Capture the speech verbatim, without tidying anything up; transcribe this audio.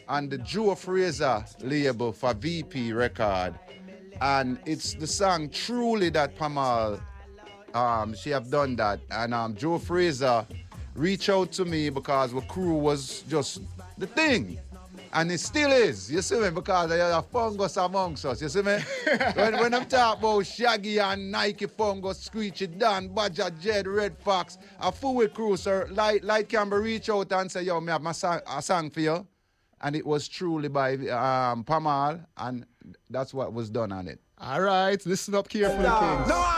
on the Joe Fraser label for V P record. And it's the song Truly that Pamal, um, she have done that. And um, Joe Fraser reached out to me because the crew was just the thing. And it still is, you see me, because there's a fungus amongst us, you see me? when, when I'm talking about Shaggy and Nike Fungus, Screechy Dan, Badger, Jed, Red Fox, a full crew, sir, Light, Light Campbell reach out and say, yo, me have my song, a song for you. And it was Truly by um, Pamal, and that's what was done on it. All right, listen up carefully, Kings. No.